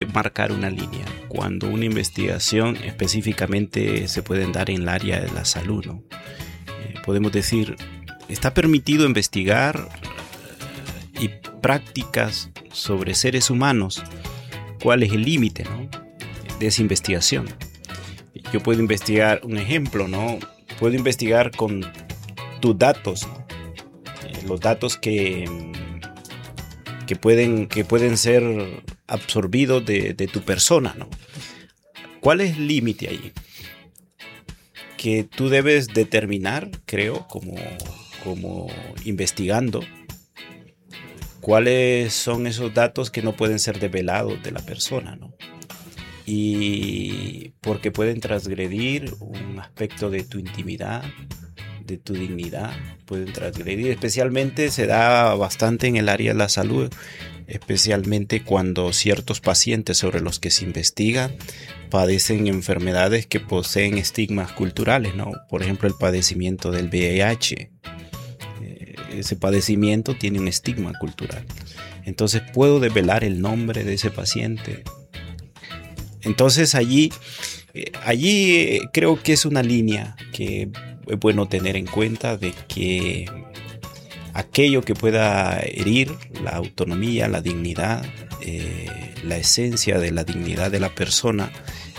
marcar una línea cuando una investigación específicamente se puede dar en el área de la salud, ¿no? Podemos decir, está permitido investigar y prácticas sobre seres humanos. ¿Cuál es el límite, ¿no?, de esa investigación? Yo puedo investigar, un ejemplo, ¿no? Puedo investigar con tus datos, ¿no? Los datos que pueden ser absorbidos de tu persona, ¿no? ¿Cuál es el límite ahí? Que tú debes determinar, creo, como investigando, cuáles son esos datos que no pueden ser develados de la persona, ¿no? Y porque pueden transgredir un aspecto de tu intimidad, de tu dignidad, pueden transgredir. Especialmente se da bastante en el área de la salud, especialmente cuando ciertos pacientes sobre los que se investiga padecen enfermedades que poseen estigmas culturales, ¿no? Por ejemplo, el padecimiento del VIH. Ese padecimiento tiene un estigma cultural. Entonces puedo develar el nombre de ese paciente. Entonces allí creo que es una línea que es bueno tener en cuenta, de que aquello que pueda herir la autonomía, la dignidad, la esencia de la dignidad de la persona,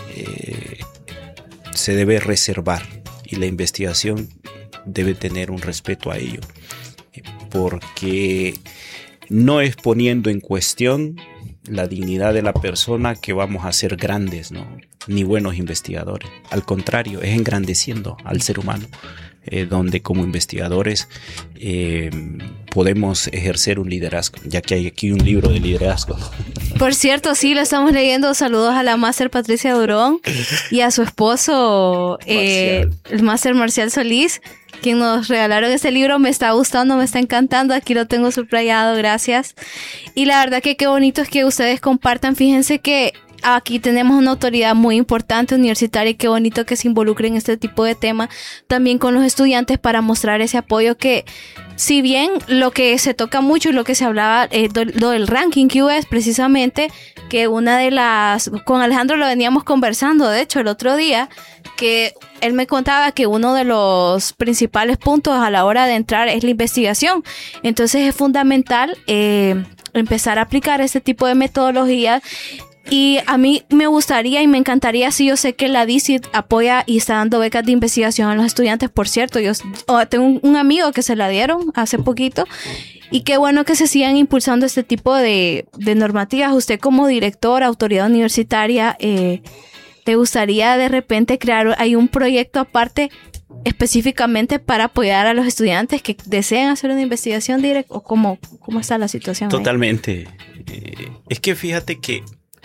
se debe reservar, y la investigación debe tener un respeto a ello, porque no es poniendo en cuestión la dignidad de la persona que vamos a ser grandes, ¿no?, ni buenos investigadores. Al contrario, es engrandeciendo al ser humano, donde como investigadores podemos ejercer un liderazgo, ya que hay aquí un libro de liderazgo. Por cierto, sí, lo estamos leyendo. Saludos a la máster Patricia Durón y a su esposo, el máster Marcial Solís, quien nos regalaron este libro. Me está gustando, me está encantando. Aquí lo tengo subrayado, gracias. Y la verdad que qué bonito es que ustedes compartan. Fíjense que aquí tenemos una autoridad muy importante universitaria, y qué bonito que se involucren en este tipo de temas también con los estudiantes para mostrar ese apoyo que, si bien lo que se toca mucho y lo que se hablaba, lo del ranking QS, precisamente, que una de las, con Alejandro lo veníamos conversando, de hecho, el otro día, que él me contaba que uno de los principales puntos a la hora de entrar es la investigación. Entonces es fundamental empezar a aplicar este tipo de metodologías. Y a mí me gustaría y me encantaría, si yo sé que la DICIT apoya y está dando becas de investigación a los estudiantes. Por cierto, yo tengo un amigo que se la dieron hace poquito, y qué bueno que se sigan impulsando este tipo de normativas. Usted como director, autoridad universitaria, ¿te gustaría de repente crear hay un proyecto aparte específicamente para apoyar a los estudiantes que desean hacer una investigación directa? ¿O cómo está la situación? Totalmente. Es que fíjate que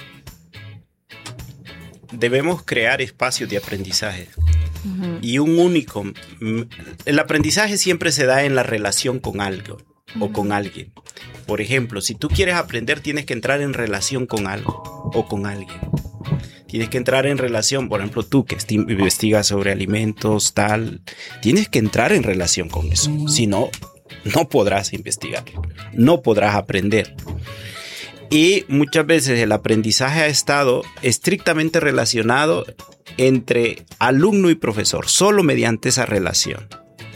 debemos crear espacios de aprendizaje. Uh-huh. Y el aprendizaje siempre se da en la relación con algo, uh-huh, o con alguien. Por ejemplo, si tú quieres aprender, tienes que entrar en relación con algo o con alguien. Tienes que entrar en relación, por ejemplo, tú que investigas sobre alimentos, tal, tienes que entrar en relación con eso. Uh-huh. Si no, no podrás investigar, no podrás aprender. Y muchas veces el aprendizaje ha estado estrictamente relacionado entre alumno y profesor, solo mediante esa relación.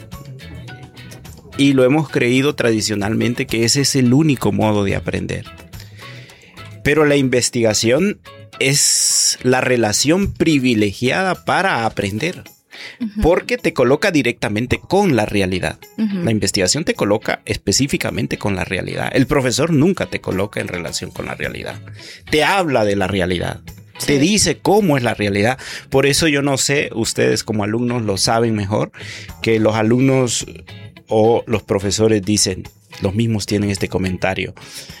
Y lo hemos creído tradicionalmente que ese es el único modo de aprender. Pero la investigación es la relación privilegiada para aprender. Uh-huh. Porque te coloca directamente con la realidad. Uh-huh. La investigación te coloca específicamente con la realidad. El profesor nunca te coloca en relación con la realidad. Te habla de la realidad. Sí. Te dice cómo es la realidad. Por eso yo no sé, ustedes como alumnos lo saben mejor, que los alumnos o los profesores dicen, los mismos tienen este comentario.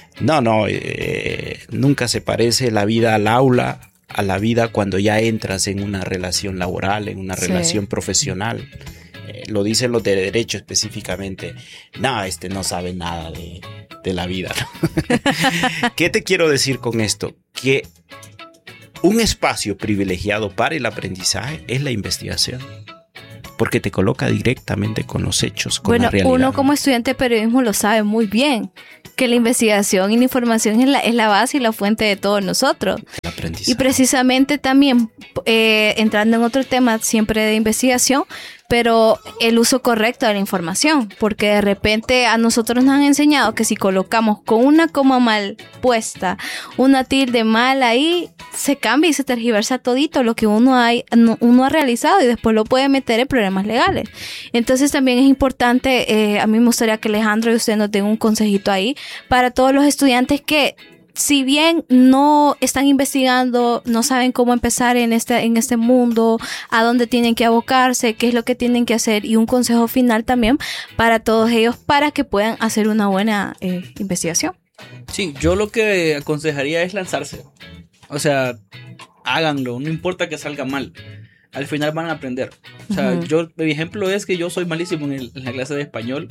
Nunca se parece la vida al aula a la vida cuando ya entras en una relación laboral, en una relación profesional. Lo dicen los de derecho específicamente. No sabe nada de la vida, ¿no? ¿Qué te quiero decir con esto? Que un espacio privilegiado para el aprendizaje es la investigación, porque te coloca directamente con los hechos, con la realidad. Uno como estudiante de periodismo lo sabe muy bien, que la investigación y la información es la base y la fuente de todos nosotros. aprendizaje. Y precisamente también, entrando en otro tema siempre de investigación, pero el uso correcto de la información, porque de repente a nosotros nos han enseñado que si colocamos con una coma mal puesta, una tilde mal ahí, se cambia y se tergiversa todito lo que uno ha realizado y después lo puede meter en problemas legales. Entonces también es importante, a mí me gustaría que Alejandro y usted nos den un consejito ahí para todos los estudiantes que, si bien no están investigando, no saben cómo empezar en este mundo, a dónde tienen que abocarse, qué es lo que tienen que hacer, y un consejo final también para todos ellos para que puedan hacer una buena investigación. Sí, yo lo que aconsejaría es lanzarse. O sea, háganlo, no importa que salga mal. Al final van a aprender. O sea, mi ejemplo es que yo soy malísimo en la clase de español,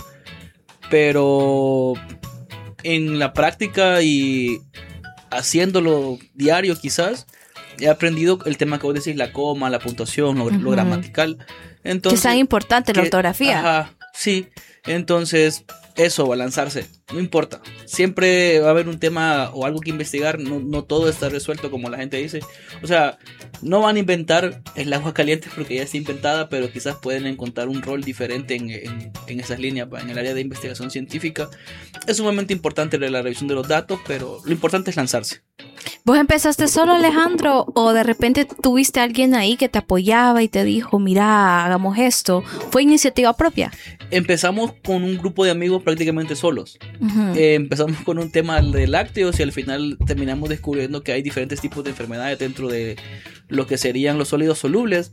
pero en la práctica y haciéndolo diario quizás, he aprendido el tema que vos decís, la coma, la puntuación, lo gramatical. Entonces, que es tan importante la ortografía. Ajá, sí. Entonces, eso, balanzarse, no importa. Siempre va a haber un tema o algo que investigar, no todo está resuelto como la gente dice. O sea, no van a inventar el agua caliente porque ya está inventada, pero quizás pueden encontrar un rol diferente en esas líneas, en el área de investigación científica. Es sumamente importante la revisión de los datos, pero lo importante es lanzarse. ¿Vos empezaste solo, Alejandro, o de repente tuviste a alguien ahí que te apoyaba y te dijo, mira, hagamos esto? ¿Fue iniciativa propia? Empezamos con un grupo de amigos prácticamente solos. Empezamos con un tema de lácteos y al final terminamos descubriendo que hay diferentes tipos de enfermedades dentro de lo que serían los sólidos solubles,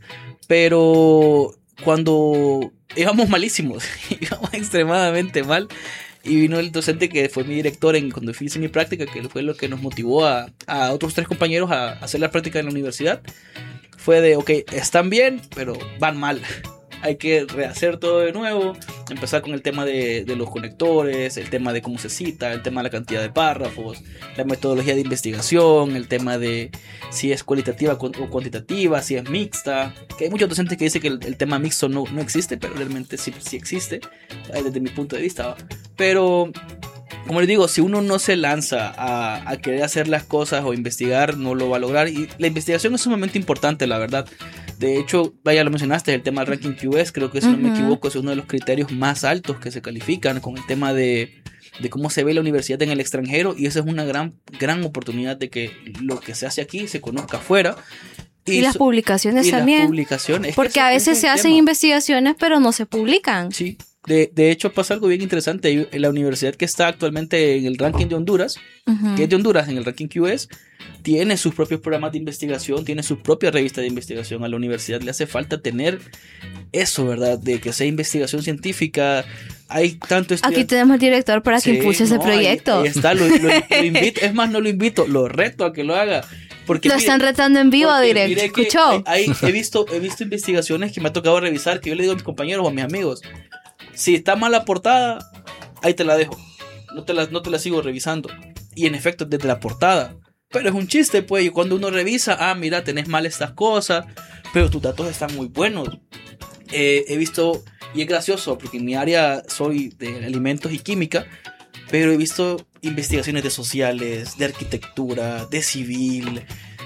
pero cuando íbamos malísimos, íbamos extremadamente mal. Y vino el docente que fue mi director cuando hice mi práctica, que fue lo que nos motivó a otros 3 compañeros a hacer la práctica en la universidad. Fue de, ok, están bien, pero van mal. Hay que rehacer todo de nuevo, empezar con el tema de los conectores, el tema de cómo se cita, el tema de la cantidad de párrafos, la metodología de investigación, el tema de si es cualitativa o cuantitativa, si es mixta. Que hay muchos docentes que dicen que el tema mixto no existe, pero realmente sí existe, desde mi punto de vista. Pero, como les digo, si uno no se lanza a querer hacer las cosas o investigar, no lo va a lograr. Y la investigación es sumamente importante, la verdad. De hecho, vaya, lo mencionaste, el tema del ranking QS, creo que si no me equivoco es uno de los criterios más altos que se califican con el tema de cómo se ve la universidad en el extranjero, y esa es una gran oportunidad de que lo que se hace aquí se conozca afuera. Y las publicaciones también. Las publicaciones, porque a veces se hacen investigaciones pero no se publican. Sí. De hecho pasa algo bien interesante. La universidad que está actualmente en el ranking de Honduras, que es de Honduras en el ranking QS, tiene sus propios programas de investigación, tiene su propia revista de investigación. A la universidad le hace falta tener eso, ¿verdad? De que sea investigación científica. Hay tanto estudiante. Aquí tenemos al director para que impulse ese proyecto. Ahí está, lo invito, es más, no lo invito, lo reto a que lo haga. Porque, lo están retando en vivo, directo. ¿Escuchó? He visto investigaciones que me ha tocado revisar, que yo le digo a mis compañeros o a mis amigos, si está mal la portada, ahí te la dejo. No te la sigo revisando. Y en efecto, desde la portada. Pero es un chiste, pues. Y cuando uno revisa, mira, tenés mal estas cosas, pero tus datos están muy buenos. He visto, y es gracioso, porque en mi área soy de alimentos y química, pero he visto investigaciones de sociales, de arquitectura, de civil,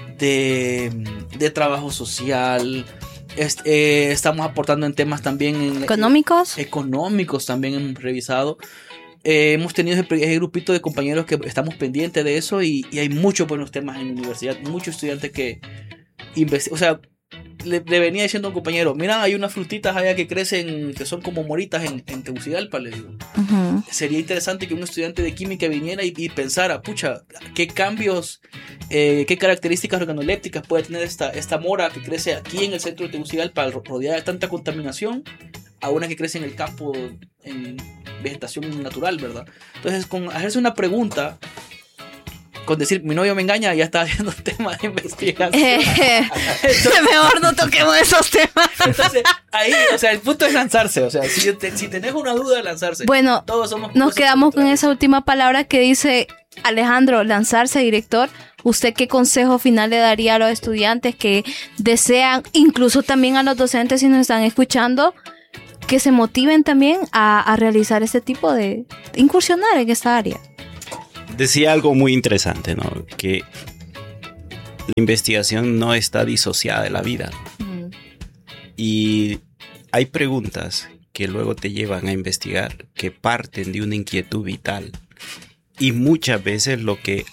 de trabajo social. Estamos aportando en temas también económicos también hemos revisado. Hemos tenido ese grupito de compañeros que estamos pendientes de eso, y hay muchos buenos temas en la universidad, muchos estudiantes que investigan. O sea, le venía diciendo a un compañero, mira, hay unas frutitas allá que crecen, que son como moritas en Tegucigalpa, le digo. Sería interesante que un estudiante de química viniera y pensara, pucha, qué cambios, qué características organolépticas puede tener esta mora que crece aquí en el centro de Tegucigalpa, rodeada de tanta contaminación, a una que crece en el campo en vegetación natural, ¿verdad? Entonces, con hacerse una pregunta, con decir mi novio me engaña, ya está haciendo temas de investigación. Entonces, mejor no toquemos esos temas. Entonces, ahí, o sea, el punto es lanzarse. O sea, si tenés una duda, lanzarse. Bueno, nos quedamos con esa última palabra que dice Alejandro, lanzarse, director. ¿Usted qué consejo final le daría a los estudiantes que desean, incluso también a los docentes si nos están escuchando, que se motiven también a realizar este tipo de incursionar en esta área? Decía algo muy interesante, ¿no? Que la investigación no está disociada de la vida. Y hay preguntas que luego te llevan a investigar, que parten de una inquietud vital. Y muchas veces lo que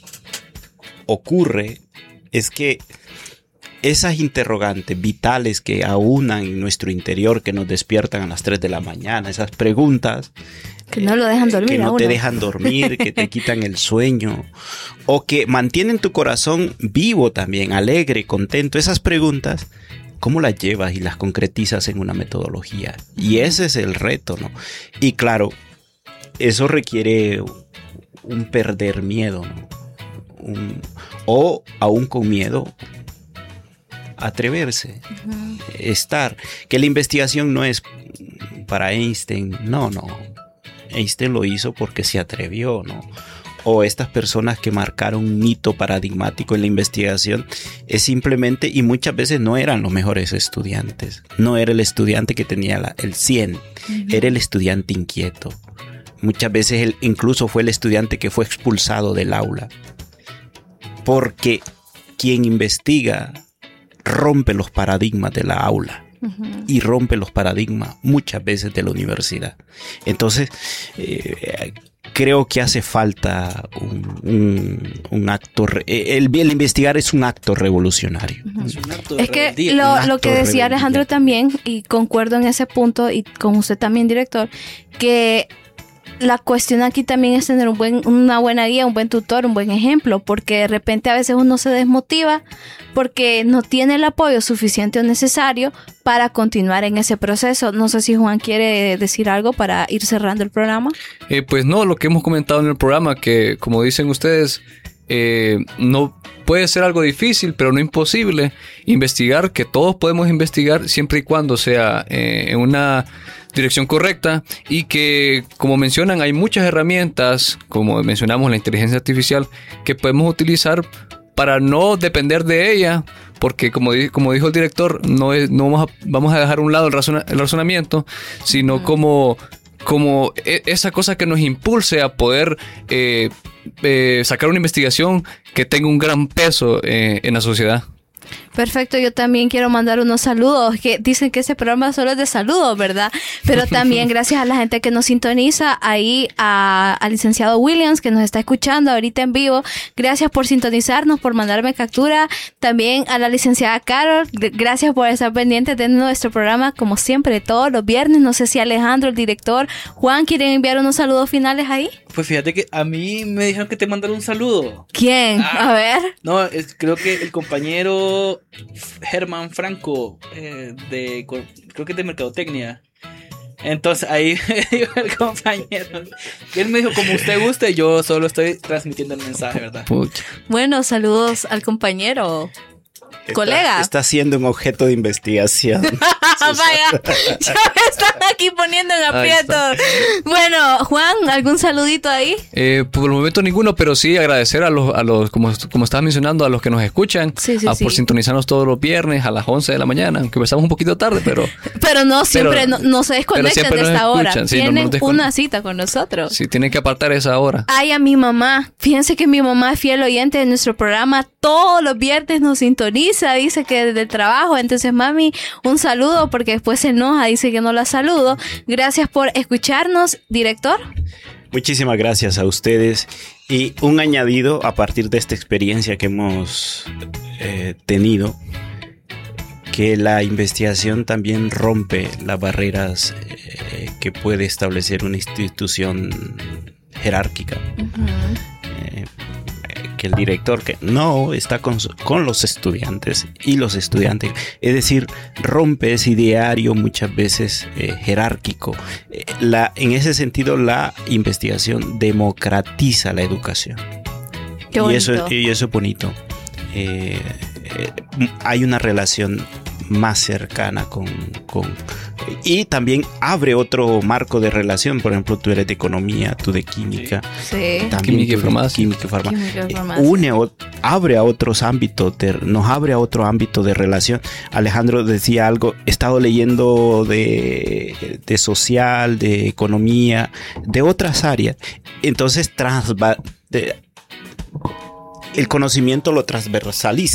ocurre es que esas interrogantes vitales que aunan en nuestro interior, que nos despiertan a las 3 de la mañana, esas preguntas que no lo dejan dormir, que no te dejan dormir, que te quitan el sueño, o que mantienen tu corazón vivo también, alegre, contento, esas preguntas, ¿cómo las llevas y las concretizas en una metodología? Y ese es el reto, ¿no? Y claro, eso requiere un perder miedo, ¿no? O aún con miedo, atreverse, estar. Que la investigación no es para Einstein, no. Einstein lo hizo porque se atrevió, ¿no? O estas personas que marcaron un hito paradigmático en la investigación es simplemente, y muchas veces no eran los mejores estudiantes. No era el estudiante que tenía el 100, era el estudiante inquieto. Muchas veces él incluso fue el estudiante que fue expulsado del aula. Porque quien investiga rompe los paradigmas de la aula y rompe los paradigmas muchas veces de la universidad. Entonces, creo que hace falta un acto. El investigar es un acto revolucionario. Es que lo que decía Alejandro también, y concuerdo en ese punto, y con usted también, director, que la cuestión aquí también es tener una buena guía, un buen tutor, un buen ejemplo, porque de repente a veces uno se desmotiva porque no tiene el apoyo suficiente o necesario para continuar en ese proceso. No sé si Juan quiere decir algo para ir cerrando el programa. Pues no, lo que hemos comentado en el programa, que como dicen ustedes, no puede ser algo difícil, pero no imposible investigar, que todos podemos investigar siempre y cuando sea en una dirección correcta, y que, como mencionan, hay muchas herramientas, como mencionamos la inteligencia artificial, que podemos utilizar para no depender de ella, porque como dijo el director, no vamos a dejar a un lado el razonamiento, sino como esa cosa que nos impulse a poder sacar una investigación que tenga un gran peso en la sociedad. Perfecto, yo también quiero mandar unos saludos, que dicen que ese programa solo es de saludos, ¿verdad? Pero también gracias a la gente que nos sintoniza, ahí al licenciado Williams, que nos está escuchando ahorita en vivo. Gracias por sintonizarnos, por mandarme captura. También a la licenciada Carol, gracias por estar pendiente de nuestro programa, como siempre, todos los viernes. No sé si Alejandro, el director, Juan, ¿quieren enviar unos saludos finales ahí? Pues fíjate que a mí me dijeron que te mandaron un saludo. ¿Quién? A ver. No, creo que el compañero Germán Franco, creo que es de Mercadotecnia. Entonces ahí me dijo el compañero, él me dijo, como usted guste, yo solo estoy transmitiendo el mensaje, ¿verdad? Pucha. Bueno, saludos al compañero. Colega. Está siendo un objeto de investigación. Vaya, ya me están aquí poniendo en aprietos. Bueno, Juan, ¿algún saludito ahí? Por el momento ninguno, pero sí agradecer a los como estabas mencionando, a los que nos escuchan, por sintonizarnos todos los viernes a las 11 de la mañana, aunque empezamos un poquito tarde, pero no siempre no se desconectan de esta hora. Sí, tienen una cita con nosotros. Sí, tienen que apartar esa hora. Ay, a mi mamá. Fíjense que mi mamá es fiel oyente de nuestro programa. Todos los viernes nos sintoniza, dice que desde el trabajo. Entonces, mami, un saludo, porque después se enoja, dice que no la saludo. Gracias por escucharnos, director. Muchísimas gracias a ustedes. Y un añadido a partir de esta experiencia que hemos tenido, que la investigación también rompe las barreras que puede establecer una institución jerárquica. Que el director que no está con los estudiantes y los estudiantes, es decir, rompe ese ideario muchas veces jerárquico. En ese sentido, la investigación democratiza la educación. Qué bonito. Y eso es bonito. Hay una relación más cercana y también abre otro marco de relación. Por ejemplo, tú eres de economía, tú de química, también química y farmacia. Abre a otros ámbitos, nos abre a otro ámbito de relación. Alejandro decía algo, he estado leyendo de social, de economía, de otras áreas. Entonces el conocimiento lo transversaliza.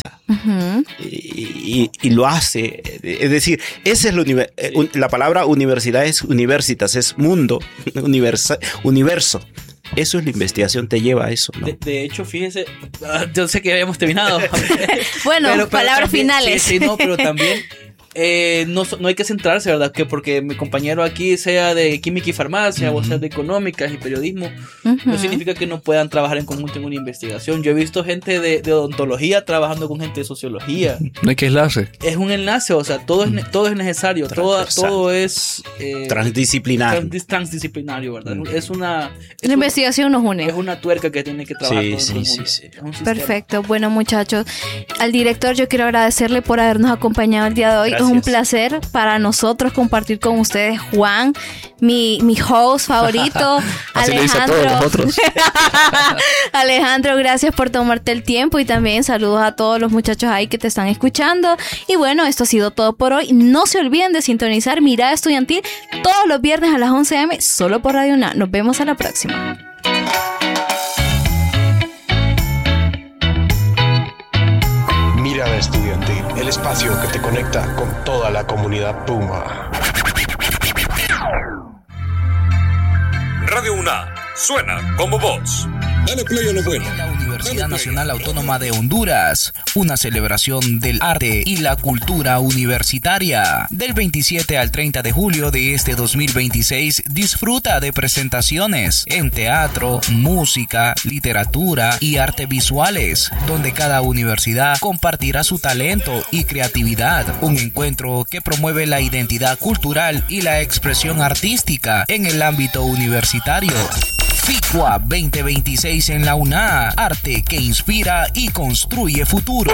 Y lo hace. Es decir, esa es la palabra universidad es universitas, es mundo, universo. Eso es la investigación, te lleva a eso, ¿no? De hecho, fíjese, yo sé que habíamos terminado. Bueno, pero palabras también, finales. Sí, no, pero también no hay que centrarse, ¿verdad? Que porque mi compañero aquí sea de química y farmacia, o sea de económicas y periodismo, no significa que no puedan trabajar en conjunto en una investigación. Yo he visto gente de odontología trabajando con gente de sociología. No hay que enlace. Es un enlace, o sea, todo es necesario, todo es transdisciplinario. Transdisciplinario, ¿verdad? La investigación nos une. Es una tuerca que tiene que trabajar todo el mundo. Sí. Perfecto. Bueno, muchachos, al director yo quiero agradecerle por habernos acompañado el día de hoy. Gracias. Es un placer para nosotros compartir con ustedes. Juan, mi host favorito. Así le dice a todos nosotros. Alejandro, gracias por tomarte el tiempo y también saludos a todos los muchachos ahí que te están escuchando. Y bueno, esto ha sido todo por hoy. No se olviden de sintonizar Mirada Estudiantil todos los viernes a las 11 a.m. solo por Radio UNA. Nos vemos a la próxima. Mirada Estudiantil, el espacio que te conecta con toda la comunidad Puma. Radio UNA, suena como voz. Dale play a lo bueno. La Universidad Nacional Autónoma de Honduras, una celebración del arte y la cultura universitaria. Del 27 al 30 de julio de este 2026, disfruta de presentaciones en teatro, música, literatura y arte visuales, donde cada universidad compartirá su talento y creatividad. Un encuentro que promueve la identidad cultural y la expresión artística en el ámbito universitario. FICUA 2026 en la UNA, arte que inspira y construye futuro.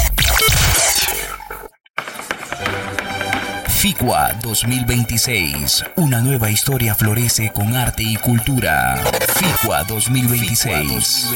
FICUA 2026, una nueva historia florece con arte y cultura. FICUA 2026.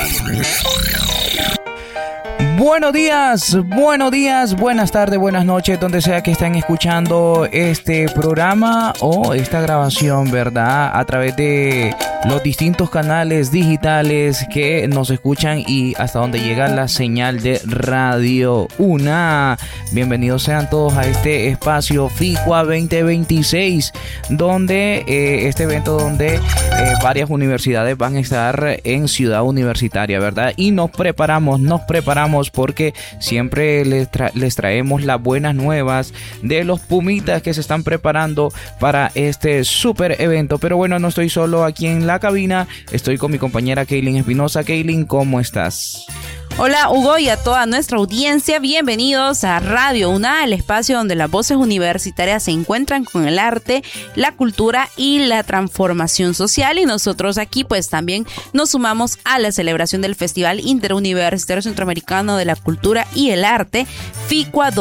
Buenos días, buenas tardes, buenas noches, donde sea que estén escuchando este programa o esta grabación, ¿verdad? A través de los distintos canales digitales que nos escuchan y hasta donde llega la señal de Radio UNA. Bienvenidos sean todos a este espacio FICUA 2026, donde este evento donde varias universidades van a estar en Ciudad Universitaria, ¿verdad? Y nos preparamos porque siempre les traemos las buenas nuevas de los pumitas que se están preparando para este súper evento. Pero bueno, no estoy solo aquí en la cabina, estoy con mi compañera Kaylin Espinosa. Kaylin, ¿cómo estás? Hola Hugo y a toda nuestra audiencia, bienvenidos a Radio UNA, el espacio donde las voces universitarias se encuentran con el arte, la cultura y la transformación social, y nosotros aquí pues también nos sumamos a la celebración del Festival Interuniversitario Centroamericano de la Cultura y el Arte, FICUA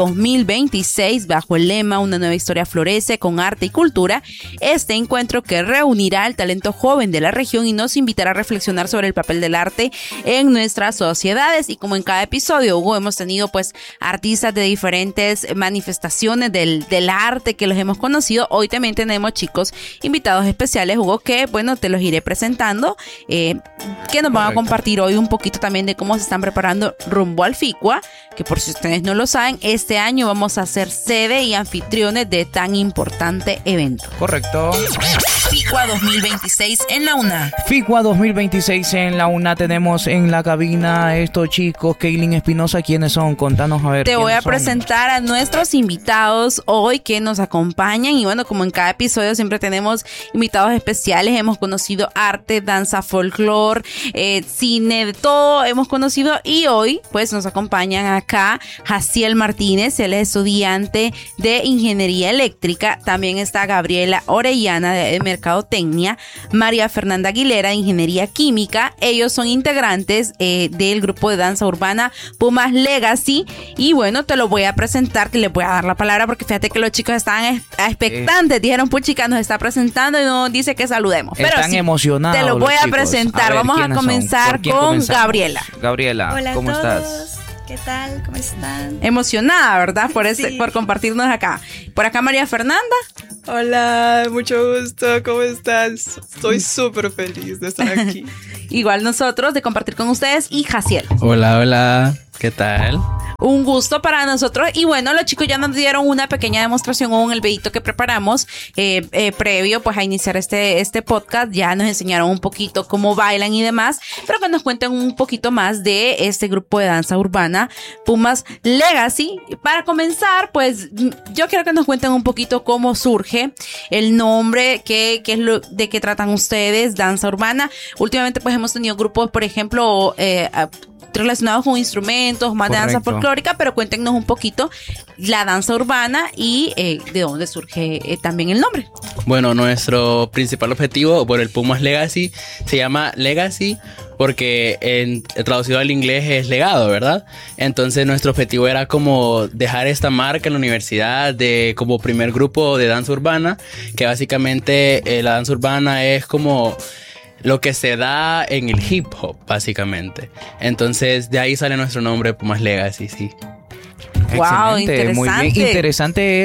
2026, bajo el lema Una nueva historia florece con arte y cultura. Este encuentro que reunirá al talento joven de la región y nos invitará a reflexionar sobre el papel del arte en nuestras sociedades. Y como en cada episodio, Hugo, hemos tenido pues artistas de diferentes manifestaciones del arte que los hemos conocido. Hoy también tenemos chicos invitados especiales, Hugo, que bueno, te los iré presentando, que nos van a compartir hoy un poquito también de cómo se están preparando rumbo al FICUA, que por si ustedes no lo saben, este año vamos a ser sede y anfitriones de tan importante evento. Correcto. FICUA 2026 en la UNA. FICUA 2026 en la UNA. Tenemos en la cabina estos chicos. Kaylin Espinosa, ¿quiénes son? Contanos a ver. Te voy a presentar a nuestros invitados hoy que nos acompañan. Y bueno, como en cada episodio siempre tenemos invitados especiales. Hemos conocido arte, danza, folclore, cine, de todo hemos conocido. Y hoy pues nos acompañan acá Jaciel Martínez, él es estudiante de Ingeniería Eléctrica. También está Gabriela Orellana de Mercadotecnia, María Fernanda Aguilera de Ingeniería Química. Ellos son integrantes del grupo de danza urbana Pumas Legacy. Y bueno, te lo voy a presentar, que les voy a dar la palabra porque fíjate que los chicos estaban expectantes. Dijeron, puchica, nos está presentando y nos dice que saludemos. Están pero sí, emocionados. te lo voy a chicos. presentar. A ver, vamos a comenzar con Gabriela. Gabriela, Hola ¿cómo a todos. estás? ¿Qué tal? ¿Cómo están? Emocionada, ¿verdad? Por Sí. por compartirnos acá. Por acá María Fernanda. Hola, mucho gusto, ¿cómo estás? Estoy súper feliz de estar aquí. igual nosotros, de compartir con ustedes, y Jaciel. Hola, hola, ¿qué tal? Un gusto para nosotros. Y bueno, los chicos ya nos dieron una pequeña demostración con el videito que preparamos previo pues a iniciar este podcast. Ya nos enseñaron un poquito cómo bailan y demás, pero que nos cuenten un poquito más de este grupo de danza urbana, Pumas Legacy. Para comenzar, pues yo quiero que nos cuenten un poquito cómo surge el nombre, qué es lo de qué tratan ustedes, danza urbana. Últimamente pues hemos tenido grupos, por ejemplo, relacionados con instrumentos, más de danza folclórica, pero cuéntenos un poquito la danza urbana y de dónde surge también el nombre. Bueno, nuestro principal objetivo por el Pumas Legacy se llama Legacy porque traducido al inglés es legado, ¿verdad? Entonces nuestro objetivo era como dejar esta marca en la universidad como primer grupo de danza urbana, que básicamente la danza urbana es como lo que se da en el hip hop, básicamente. Entonces, de ahí sale nuestro nombre, Pumas Legacy, sí. Wow, excelente, muy bien. Interesante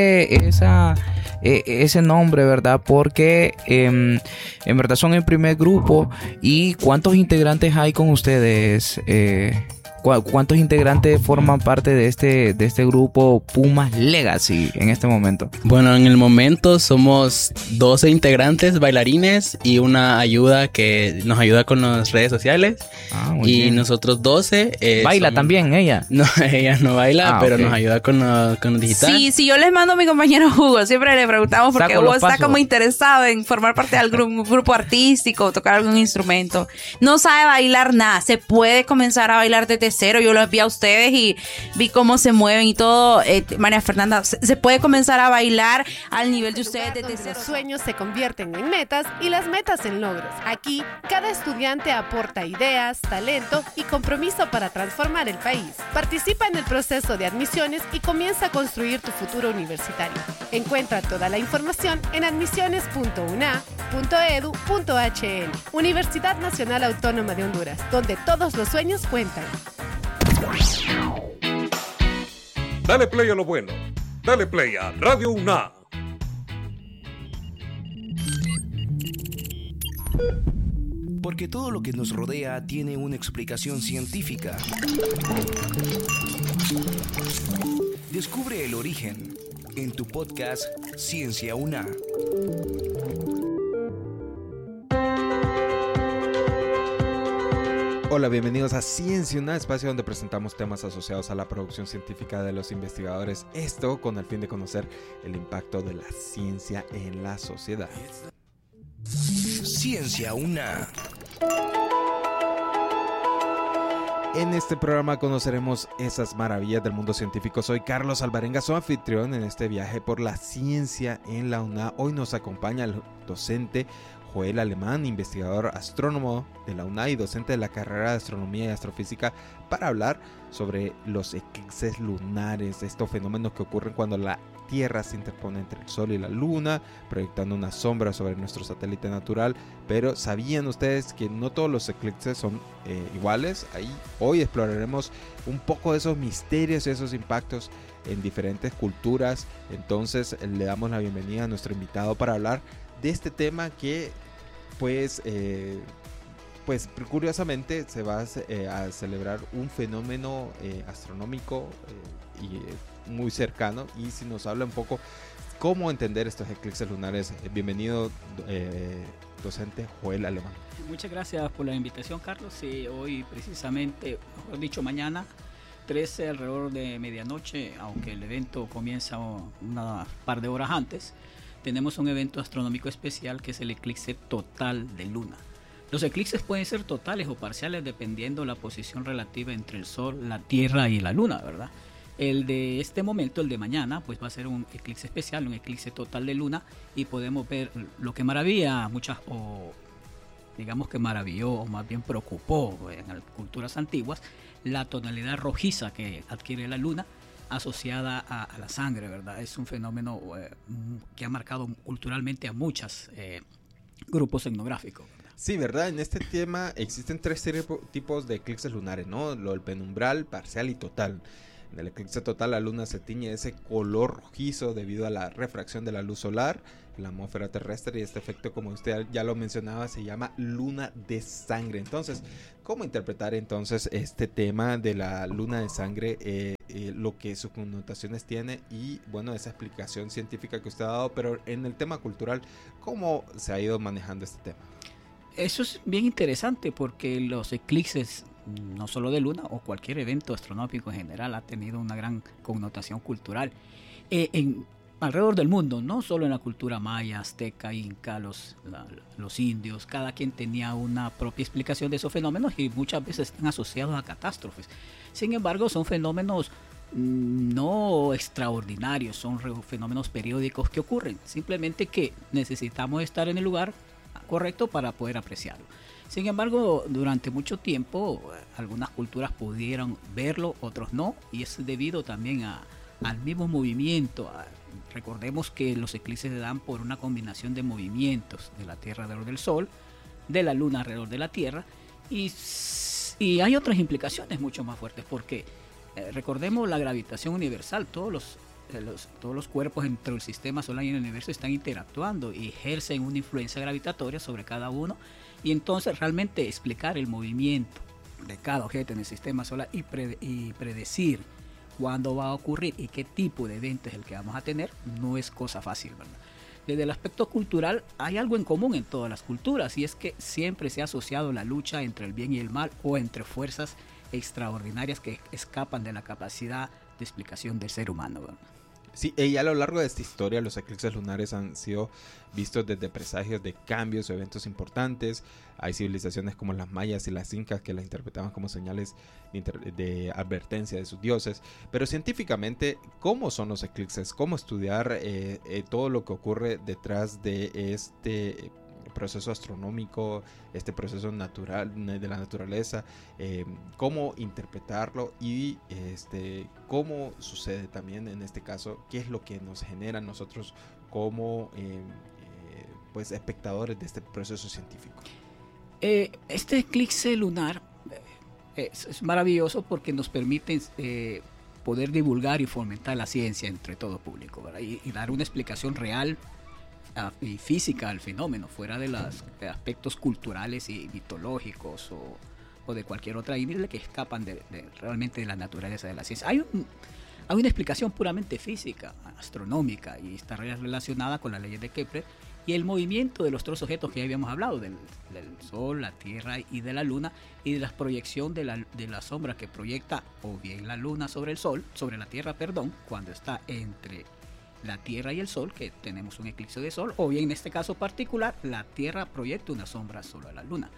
ese nombre, ¿verdad? Porque en verdad son el primer grupo. ¿Y cuántos integrantes hay con ustedes? ¿Cuántos integrantes forman parte de este grupo Pumas Legacy en este momento? Bueno, en el momento somos 12 integrantes, bailarines y una ayuda que nos ayuda con las redes sociales. Muy bien. Nosotros 12. ¿Baila también ella? No, ella no baila, pero nos ayuda con lo digital. Sí, sí, yo les mando a mi compañero Hugo. Siempre le preguntamos porque Hugo está como interesado en formar parte del grupo artístico, tocar algún instrumento. No sabe bailar nada. Se puede comenzar a bailar desde cero. Yo los vi a ustedes y vi cómo se mueven y todo. María Fernanda, se puede comenzar a bailar al nivel de ustedes desde cero. Los sueños se convierten en metas y las metas en logros. Aquí, cada estudiante aporta ideas, talento y compromiso para transformar el país. Participa en el proceso de admisiones y comienza a construir tu futuro universitario. Encuentra toda la información en admisiones.una.edu.hn. Universidad Nacional Autónoma de Honduras, donde todos los sueños cuentan. Dale play a lo bueno. Dale play a Radio UNA. Porque todo lo que nos rodea tiene una explicación científica. Descubre el origen en tu podcast Ciencia UNA. Hola, bienvenidos a Ciencia UNA, espacio donde presentamos temas asociados a la producción científica de los investigadores. Esto con el fin de conocer el impacto de la ciencia en la sociedad. Ciencia UNA. En este programa conoceremos esas maravillas del mundo científico. Soy Carlos Alvarenga, su anfitrión en este viaje por la ciencia en la UNA. Hoy nos acompaña el docente Joel Alemán, investigador astrónomo de la UNA y docente de la carrera de Astronomía y Astrofísica, para hablar sobre los eclipses lunares, estos fenómenos que ocurren cuando la Tierra se interpone entre el Sol y la Luna, proyectando una sombra sobre nuestro satélite natural. Pero ¿sabían ustedes que no todos los eclipses son iguales? Hoy exploraremos un poco de esos misterios y esos impactos en diferentes culturas. Entonces le damos la bienvenida a nuestro invitado para hablar de este tema que pues curiosamente se va a celebrar un fenómeno astronómico y muy cercano. Y si nos habla un poco cómo entender estos eclipses lunares, bienvenido docente Joel Alemán. Muchas gracias por la invitación, Carlos. Sí, hoy precisamente, mejor dicho mañana 13 alrededor de medianoche, aunque el evento comienza una par de horas antes, tenemos un evento astronómico especial que es el eclipse total de luna. Los eclipses pueden ser totales o parciales dependiendo la posición relativa entre el Sol, la Tierra y la Luna, ¿verdad? El de este momento, el de mañana, pues va a ser un eclipse especial, un eclipse total de luna, y podemos ver lo que maravilla a muchas, o digamos que maravilló, o más bien preocupó en las culturas antiguas, la tonalidad rojiza que adquiere la luna asociada a la sangre, ¿verdad? Es un fenómeno que ha marcado culturalmente a muchos grupos etnográficos, ¿verdad? Sí, ¿verdad? En este tema existen tres tipos de eclipses lunares, ¿no? Lo del penumbral, parcial y total. En el eclipse total la luna se tiñe de ese color rojizo debido a la refracción de la luz solar. la atmósfera terrestre, y este efecto, como usted ya lo mencionaba, se llama luna de sangre. Entonces, ¿cómo interpretar entonces este tema de la luna de sangre, lo que sus connotaciones tiene y, bueno, esa explicación científica que usted ha dado, pero en el tema cultural, ¿cómo se ha ido manejando este tema? Eso es bien interesante porque los eclipses, no solo de luna o cualquier evento astronómico en general, ha tenido una gran connotación cultural alrededor del mundo, no solo en la cultura maya, azteca, inca, los indios. Cada quien tenía una propia explicación de esos fenómenos y muchas veces están asociados a catástrofes. Sin embargo, son fenómenos no extraordinarios, son fenómenos periódicos que ocurren, simplemente que necesitamos estar en el lugar correcto para poder apreciarlo. Sin embargo, durante mucho tiempo algunas culturas pudieron verlo, otros no, y es debido también al mismo movimiento. Recordemos que los eclipses se dan por una combinación de movimientos de la Tierra alrededor del Sol, de la Luna alrededor de la Tierra, y hay otras implicaciones mucho más fuertes, porque recordemos la gravitación universal. Todos los cuerpos entre el sistema solar y el universo están interactuando y ejercen una influencia gravitatoria sobre cada uno, y entonces realmente explicar el movimiento de cada objeto en el sistema solar y predecir cuándo va a ocurrir y qué tipo de evento es el que vamos a tener no es cosa fácil, ¿verdad? Desde el aspecto cultural hay algo en común en todas las culturas, y es que siempre se ha asociado la lucha entre el bien y el mal, o entre fuerzas extraordinarias que escapan de la capacidad de explicación del ser humano, ¿verdad? Sí, y a lo largo de esta historia los eclipses lunares han sido vistos desde presagios de cambios o eventos importantes. Hay civilizaciones como las mayas y las incas que las interpretaban como señales de advertencia de sus dioses. Pero científicamente, ¿cómo son los eclipses? ¿Cómo estudiar todo lo que ocurre detrás de este proceso astronómico, este proceso natural de la naturaleza, cómo interpretarlo y cómo sucede también en este caso, qué es lo que nos genera a nosotros como pues espectadores de este proceso científico? Este eclipse lunar es maravilloso porque nos permite poder divulgar y fomentar la ciencia entre todo público, ¿verdad? Y dar una explicación real y física al fenómeno, fuera de los aspectos culturales y mitológicos o de cualquier otra índole que escapan realmente de la naturaleza de la ciencia. Hay una explicación puramente física, astronómica, y está relacionada con las leyes de Kepler y el movimiento de los tres objetos que ya habíamos hablado, del Sol, la Tierra y de la Luna, y de la proyección de la sombra que proyecta o bien la Luna sobre el Sol, sobre la Tierra, perdón, cuando está entre la Tierra y el Sol, que tenemos un eclipse de Sol, o bien en este caso particular, la Tierra proyecta una sombra sobre la Luna.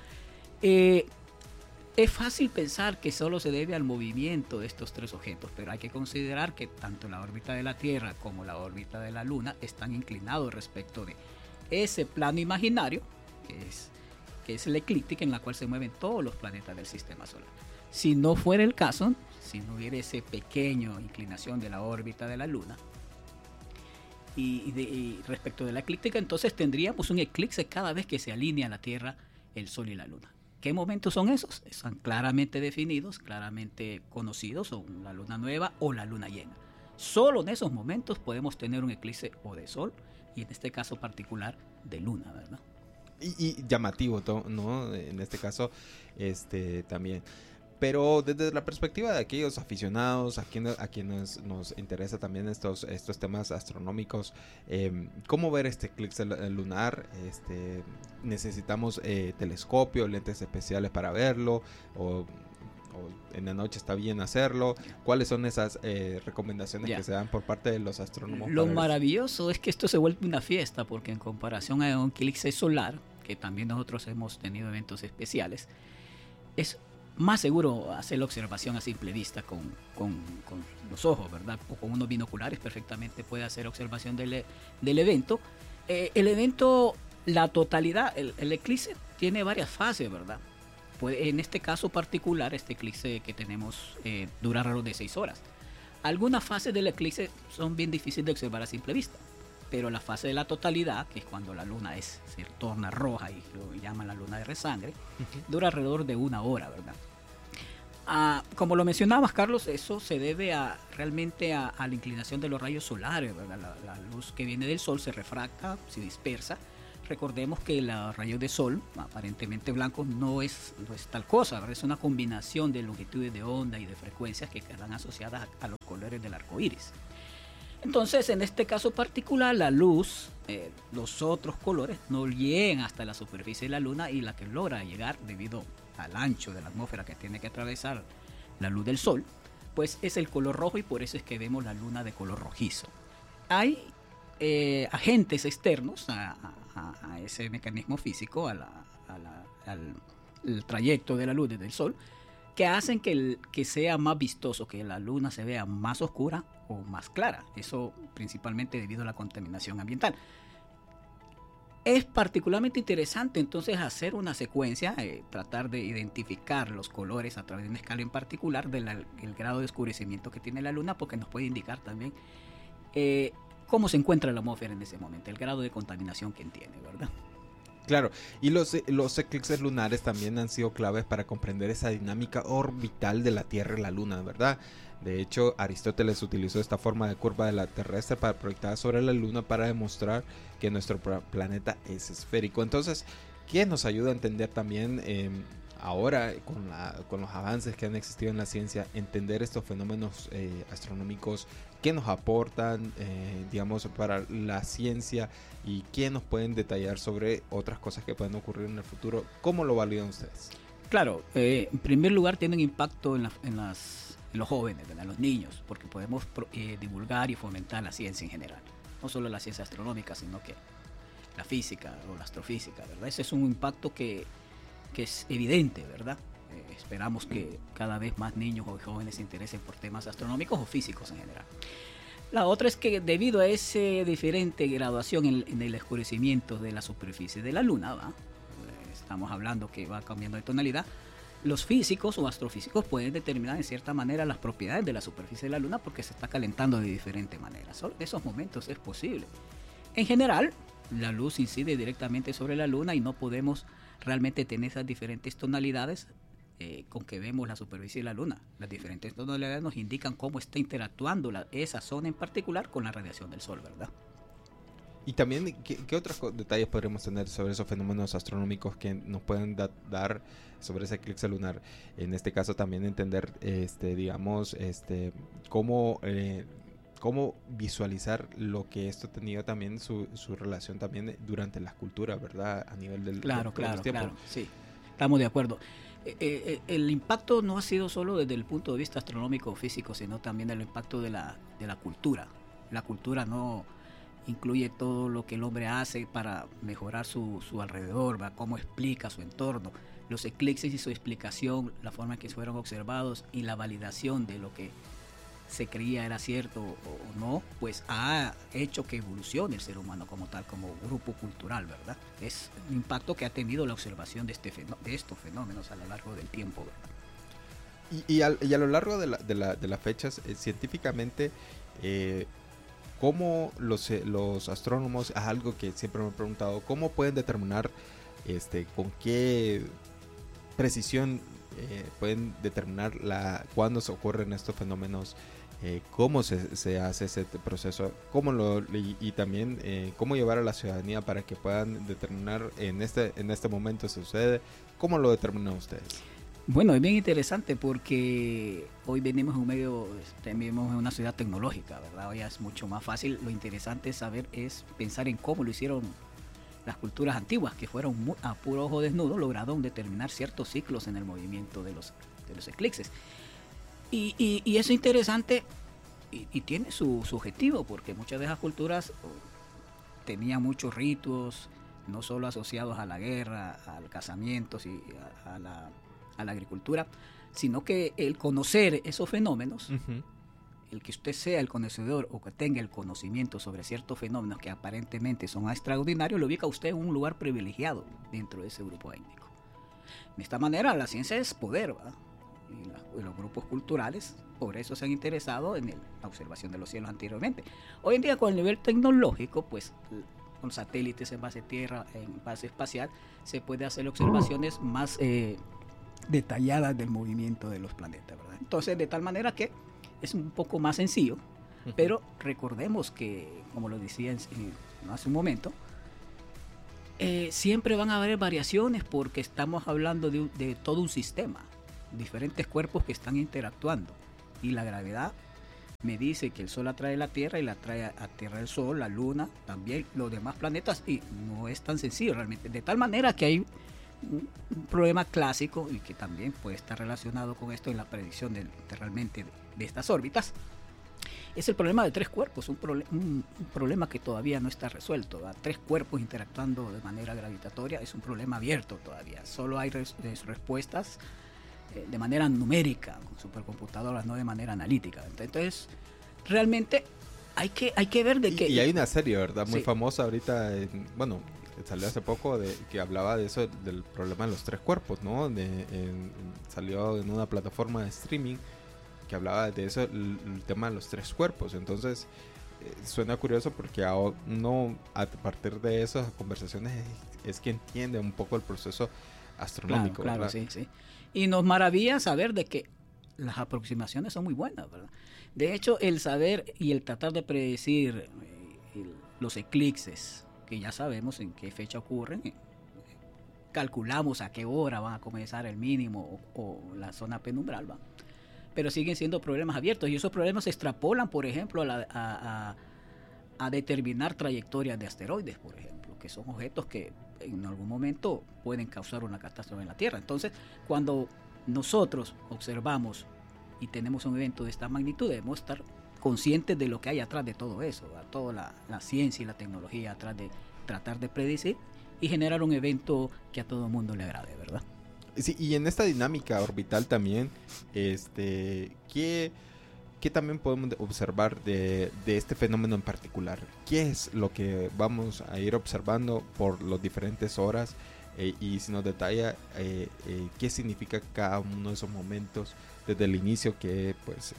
Es fácil pensar que solo se debe al movimiento de estos tres objetos, pero hay que considerar que tanto la órbita de la Tierra como la órbita de la Luna están inclinados respecto de ese plano imaginario, que es la eclíptica en la cual se mueven todos los planetas del sistema solar. Si no fuera el caso, si no hubiera esa pequeña inclinación de la órbita de la Luna, y respecto de la eclíptica, entonces tendríamos un eclipse cada vez que se alinea la Tierra, el Sol y la Luna. ¿Qué momentos son esos? Están claramente definidos, claramente conocidos, son la luna nueva o la luna llena. Solo en esos momentos podemos tener un eclipse o de Sol, y en este caso particular de Luna, ¿verdad? Y llamativo, ¿no? En este caso, también. Pero desde la perspectiva de aquellos aficionados, a quienes nos interesa también estos temas astronómicos, ¿cómo ver este eclipse lunar? ¿Necesitamos telescopio, lentes especiales para verlo? ¿O en la noche está bien hacerlo? ¿Cuáles son esas recomendaciones que se dan por parte de los astrónomos? Lo maravilloso es que esto se vuelve una fiesta, porque en comparación a un eclipse solar, que también nosotros hemos tenido eventos especiales, es más seguro hacer la observación a simple vista con los ojos, ¿verdad? O con unos binoculares perfectamente puede hacer observación del evento. El evento, la totalidad, el eclipse tiene varias fases, ¿verdad? En este caso particular, este eclipse que tenemos dura alrededor de 6 horas. Algunas fases del eclipse son bien difíciles de observar a simple vista, pero la fase de la totalidad, que es cuando la luna se torna roja y lo llaman la luna de resangre, dura alrededor de 1 hora, ¿verdad? Como lo mencionabas, Carlos, eso se debe realmente a la inclinación de los rayos solares, ¿verdad? La luz que viene del sol se refracta, se dispersa. Recordemos que los rayos de sol, aparentemente blancos, no es tal cosa, ¿verdad? Es una combinación de longitudes de onda y de frecuencias que quedan asociadas a los colores del arco iris. Entonces, en este caso particular, la luz, los otros colores, no llegan hasta la superficie de la luna, y la que logra llegar debido al ancho de la atmósfera que tiene que atravesar la luz del sol, pues es el color rojo, y por eso es que vemos la luna de color rojizo. Hay agentes externos a ese mecanismo físico, al trayecto de la luz desde el sol, que hacen que sea más vistoso, que la luna se vea más oscura o más clara. Eso principalmente debido a la contaminación ambiental. Es particularmente interesante entonces hacer una secuencia, tratar de identificar los colores a través de una escala en particular del grado de oscurecimiento que tiene la luna, porque nos puede indicar también cómo se encuentra la atmósfera en ese momento, el grado de contaminación que tiene, ¿verdad? Claro, y los eclipses lunares también han sido claves para comprender esa dinámica orbital de la Tierra y la Luna, ¿verdad? De hecho, Aristóteles utilizó esta forma de curva de la terrestre para proyectar sobre la Luna para demostrar que nuestro planeta es esférico. Entonces, ¿qué nos ayuda a entender también ahora con los avances que han existido en la ciencia, entender estos fenómenos astronómicos? ¿Qué nos aportan, digamos, para la ciencia, y qué nos pueden detallar sobre otras cosas que pueden ocurrir en el futuro? ¿Cómo lo validan ustedes? Claro, en primer lugar tienen impacto en los jóvenes, ¿verdad? En los niños, porque podemos divulgar y fomentar la ciencia en general, no solo la ciencia astronómica, sino que la física o la astrofísica, ¿verdad? Ese es un impacto que es evidente, ¿verdad? Esperamos que cada vez más niños o jóvenes se interesen por temas astronómicos o físicos en general. La otra es que debido a esa diferente graduación en el oscurecimiento de la superficie de la Luna, ¿va? Estamos hablando que va cambiando de tonalidad, los físicos o astrofísicos pueden determinar en cierta manera las propiedades de la superficie de la Luna, porque se está calentando de diferente manera. Solo en esos momentos es posible. En general, la luz incide directamente sobre la Luna y no podemos realmente tener esas diferentes tonalidades con que vemos la superficie de la Luna. Las diferentes tonalidades nos indican cómo está interactuando esa zona en particular con la radiación del Sol, ¿verdad? Y también, ¿qué otros detalles podremos tener sobre esos fenómenos astronómicos que nos pueden dar sobre ese eclipse lunar? En este caso también entender, digamos, cómo visualizar lo que esto ha tenido también su relación también durante la escultura, ¿verdad? A nivel del Claro, sí, estamos de acuerdo. El impacto no ha sido solo desde el punto de vista astronómico o físico, sino también el impacto de la cultura. La cultura no incluye todo lo que el hombre hace para mejorar su alrededor, ¿verdad? Cómo explica su entorno, los eclipses y su explicación, la forma en que fueron observados y la validación de lo que se creía era cierto o no, pues ha hecho que evolucione el ser humano como tal, como grupo cultural, ¿verdad? Es un impacto que ha tenido la observación de estos fenómenos a lo largo del tiempo, ¿verdad? Y a lo largo de las fechas, científicamente, ¿cómo los astrónomos, es algo que siempre me he preguntado, cómo pueden determinar con qué precisión pueden determinar cuándo se ocurren estos fenómenos, cómo se hace ese proceso, y también cómo llevar a la ciudadanía para que puedan determinar en este momento se sucede? ¿Cómo lo determinan ustedes? Bueno, es bien interesante porque hoy vivimos en una ciudad tecnológica, ¿verdad? Hoy es mucho más fácil. Lo interesante es pensar en cómo lo hicieron las culturas antiguas, que fueron a puro ojo desnudo, lograron determinar ciertos ciclos en el movimiento de los eclipses. Y eso es interesante y tiene su objetivo, porque muchas de esas culturas tenían muchos ritos, no solo asociados a la guerra, al casamiento y a la agricultura, sino que el conocer esos fenómenos, el que usted sea el conocedor o que tenga el conocimiento sobre ciertos fenómenos que aparentemente son extraordinarios, lo ubica a usted en un lugar privilegiado dentro de ese grupo étnico. De esta manera, la ciencia es poder, ¿verdad? Y los grupos culturales por eso se han interesado en la observación de los cielos anteriormente. Hoy en día, con el nivel tecnológico, pues con satélites en base tierra, en base espacial, se puede hacer observaciones más detalladas del movimiento de los planetas, ¿verdad? Entonces, de tal manera que es un poco más sencillo, pero recordemos que, como lo decía hace un momento, siempre van a haber variaciones porque estamos hablando de todo un sistema, diferentes cuerpos que están interactuando, y la gravedad me dice que el Sol atrae la Tierra y la atrae a Tierra el Sol, la Luna, también los demás planetas, y no es tan sencillo realmente, de tal manera que hay un problema clásico y que también puede estar relacionado con esto en la predicción de estas órbitas. Es el problema de tres cuerpos, un problema que todavía no está resuelto, ¿verdad? Tres cuerpos interactuando de manera gravitatoria es un problema abierto todavía, solo hay respuestas de manera numérica con supercomputadoras, no de manera analítica. Entonces realmente hay que ver de qué. Y hay una serie, ¿verdad? Muy sí. famosa ahorita, salió hace poco, que hablaba de eso, del problema de los tres cuerpos, ¿no? Salió en una plataforma de streaming que hablaba de eso, el tema de los tres cuerpos. Entonces suena curioso porque uno, a partir de esas conversaciones, es que entiende un poco el proceso astronómico. Claro, sí. Y nos maravilla saber de que las aproximaciones son muy buenas, ¿verdad? De hecho, el saber y el tratar de predecir los eclipses, que ya sabemos en qué fecha ocurren, calculamos a qué hora van a comenzar el mínimo o la zona penumbral, ¿va? Pero siguen siendo problemas abiertos, y esos problemas se extrapolan, por ejemplo, a determinar trayectorias de asteroides, por ejemplo, que son objetos que en algún momento pueden causar una catástrofe en la Tierra. Entonces, cuando nosotros observamos y tenemos un evento de esta magnitud, debemos estar conscientes de lo que hay atrás de todo eso, ¿verdad? Toda la ciencia y la tecnología atrás de tratar de predecir y generar un evento que a todo el mundo le agrade, ¿verdad? Sí, y en esta dinámica orbital también, ¿qué también podemos observar de este fenómeno en particular? ¿Qué es lo que vamos a ir observando por las diferentes horas? Y si nos detalla qué significa cada uno de esos momentos desde el inicio, que pues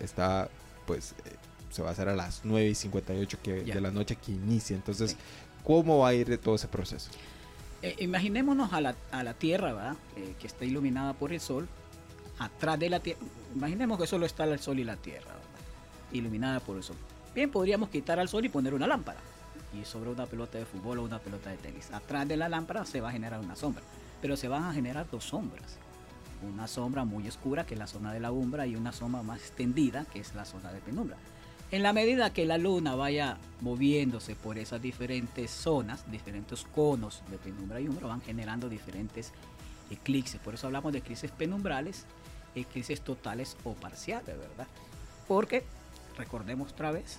se va a hacer a las 9:58 de la noche que inicia. Entonces, ¿cómo va a ir todo ese proceso? Imaginémonos a la Tierra, ¿verdad? Que está iluminada por el Sol. Atrás de la Tierra, imaginemos que solo está el Sol y la Tierra, ¿verdad? Iluminada por el Sol. Bien, podríamos quitar al Sol y poner una lámpara, y sobre una pelota de fútbol o una pelota de tenis. Atrás de la lámpara se va a generar una sombra, pero se van a generar dos sombras. Una sombra muy oscura, que es la zona de la umbra, y una sombra más extendida, que es la zona de penumbra. En la medida que la luna vaya moviéndose por esas diferentes zonas, diferentes conos de penumbra y umbra, van generando diferentes eclipses. Por eso hablamos de eclipses penumbrales, eclipses totales o parciales, ¿verdad? Porque, recordemos otra vez,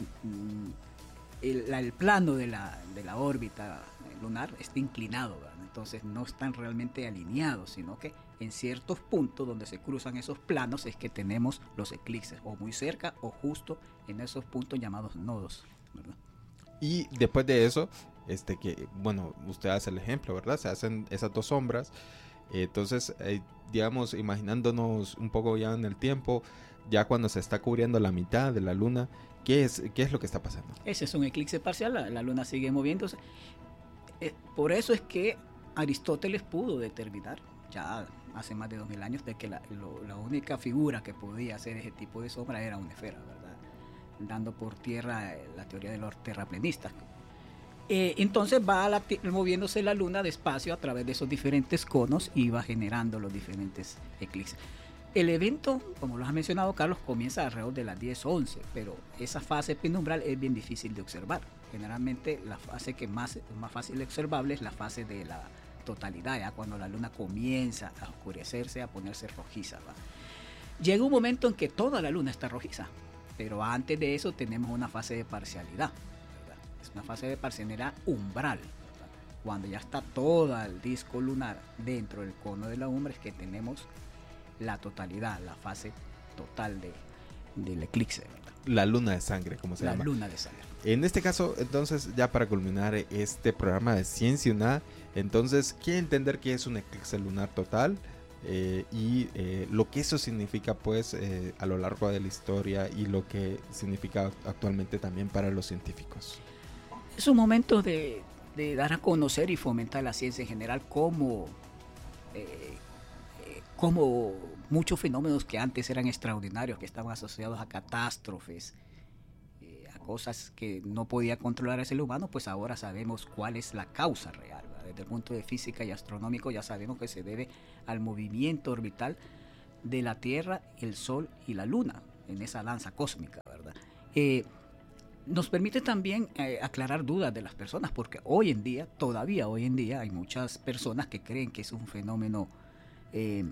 el plano de la órbita lunar está inclinado, ¿verdad? Entonces no están realmente alineados, sino que en ciertos puntos donde se cruzan esos planos es que tenemos los eclipses, o muy cerca o justo en esos puntos llamados nodos, ¿verdad? Y después de eso, usted hace el ejemplo, ¿verdad? Se hacen esas dos sombras. Entonces, digamos, imaginándonos un poco ya en el tiempo, ya cuando se está cubriendo la mitad de la luna, ¿qué es lo que está pasando? Ese es un eclipse parcial, la luna sigue moviéndose. Por eso es que Aristóteles pudo determinar, ya hace más de 2000 años, de que la única figura que podía hacer ese tipo de sombra era una esfera, ¿verdad? Dando por tierra la teoría de los terraplenistas. Entonces va moviéndose la luna despacio a través de esos diferentes conos y va generando los diferentes eclipses. El evento, como lo has mencionado, Carlos, comienza alrededor de las 10:11, pero esa fase penumbral es bien difícil de observar. Generalmente la fase que más fácil de observable es la fase de la totalidad, ya cuando la luna comienza a oscurecerse, a ponerse rojiza, ¿va? Llega un momento en que toda la luna está rojiza, pero antes de eso tenemos una fase de parcialidad, ¿verdad? Es una fase de parcialidad umbral, ¿verdad? Cuando ya está todo el disco lunar dentro del cono de la umbra es que tenemos la totalidad, la fase total del eclipse, ¿verdad? La luna de sangre, como se llama. La luna de sangre. En este caso, entonces, ya para culminar este programa de Ciencia UNA, entonces, quiere entender qué es un eclipse lunar total y lo que eso significa, pues, a lo largo de la historia, y lo que significa actualmente también para los científicos. Es un momento de dar a conocer y fomentar la ciencia en general, cómo como muchos fenómenos que antes eran extraordinarios, que estaban asociados a catástrofes, a cosas que no podía controlar el ser humano, pues ahora sabemos cuál es la causa real, ¿verdad? Desde el punto de física y astronómico ya sabemos que se debe al movimiento orbital de la Tierra, el Sol y la Luna en esa danza cósmica, ¿verdad? Nos permite también aclarar dudas de las personas, porque todavía hoy en día hay muchas personas que creen que es un fenómeno de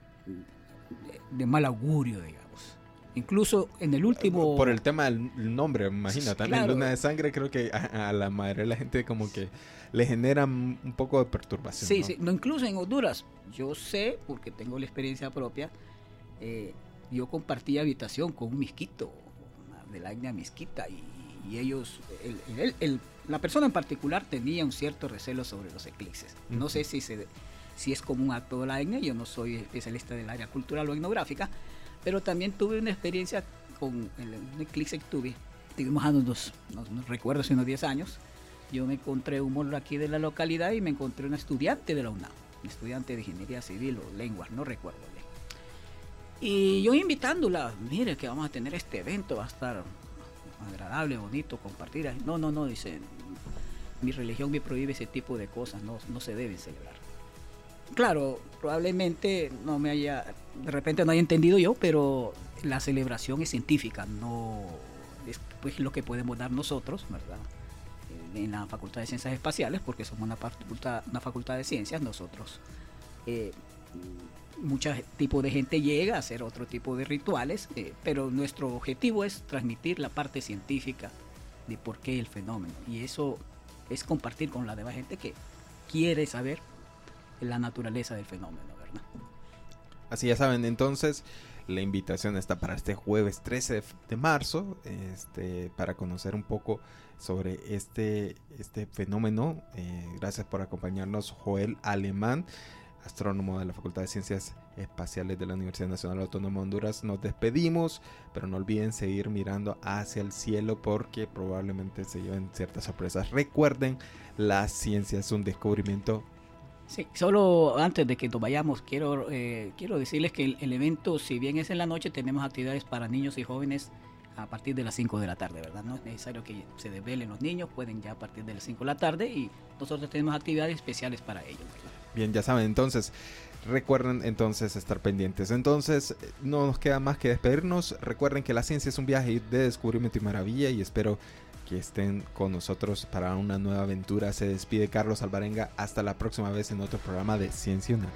mal augurio, digamos. Incluso en el último... Por el tema del nombre, imagina, también claro. Luna de Sangre, creo que a la mayoría de la gente como que le genera un poco de perturbación. Sí, ¿no? sí, no, incluso en Honduras, yo sé, porque tengo la experiencia propia, yo compartí habitación con un misquito, de la etnia misquita, y ellos, la persona en particular tenía un cierto recelo sobre los eclipses. No sé si es común a toda la etnia, yo no soy especialista del área cultural o etnográfica, pero también tuve una experiencia con un eclipse que tuvimos a no recuerdo, hace unos 10 años. Yo me encontré un mall aquí de la localidad y me encontré una estudiante de la UNAM, un estudiante de ingeniería civil o lenguas, no recuerdo bien. Y yo invitándola, mire que vamos a tener este evento, va a estar agradable, bonito, compartir. No, dice, mi religión me prohíbe ese tipo de cosas, no se deben celebrar. Claro, probablemente de repente no haya entendido yo, pero la celebración es científica, no es pues lo que podemos dar nosotros, ¿verdad? En la Facultad de Ciencias Espaciales, porque somos una facultad de ciencias, nosotros mucho tipo de gente llega a hacer otro tipo de rituales, pero nuestro objetivo es transmitir la parte científica de por qué el fenómeno, y eso es compartir con la demás gente que quiere saber la naturaleza del fenómeno, ¿verdad? Así ya saben, entonces la invitación está para este jueves 13 de marzo, para conocer un poco sobre este fenómeno. Gracias por acompañarnos, Joel Alemán, astrónomo de la Facultad de Ciencias Espaciales de la Universidad Nacional Autónoma de Honduras. Nos despedimos, pero no olviden seguir mirando hacia el cielo porque probablemente se lleven ciertas sorpresas. Recuerden, la ciencia es un descubrimiento. Sí, solo antes de que nos vayamos, quiero decirles que el evento, si bien es en la noche, tenemos actividades para niños y jóvenes a partir de las 5 de la tarde, ¿verdad? No es necesario que se desvelen los niños, pueden ya a partir de las 5 de la tarde, y nosotros tenemos actividades especiales para ellos, ¿verdad? Bien, ya saben, entonces recuerden entonces estar pendientes. Entonces no nos queda más que despedirnos. Recuerden que la ciencia es un viaje de descubrimiento y maravilla, y espero que estén con nosotros para una nueva aventura. Se despide Carlos Alvarenga, hasta la próxima vez en otro programa de Ciencia UNA.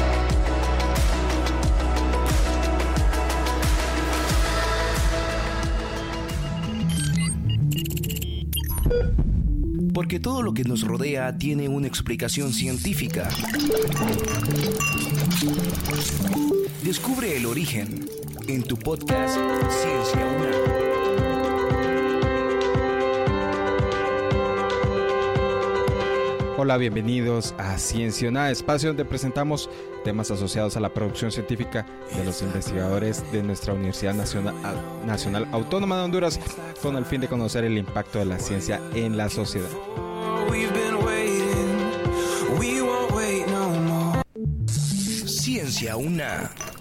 Porque todo lo que nos rodea tiene una explicación científica. Descubre el origen en tu podcast Ciencia UNA. Hola, bienvenidos a Ciencia UNA, espacio donde presentamos temas asociados a la producción científica de los investigadores de nuestra Universidad Nacional Autónoma de Honduras, con el fin de conocer el impacto de la ciencia en la sociedad. Ciencia UNA.